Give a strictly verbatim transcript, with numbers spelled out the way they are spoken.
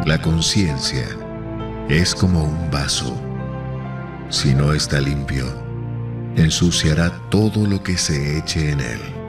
La conciencia es como un vaso. Si no está limpio, ensuciará todo lo que se eche en él.